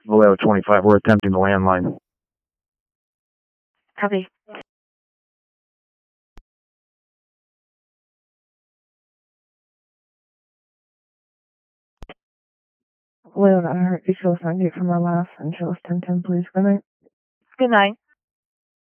Vallejo 25, we're attempting the landline. Copy. Leon, I heard you feel 98 from our last, and show us 1010, please. Good night. Good night.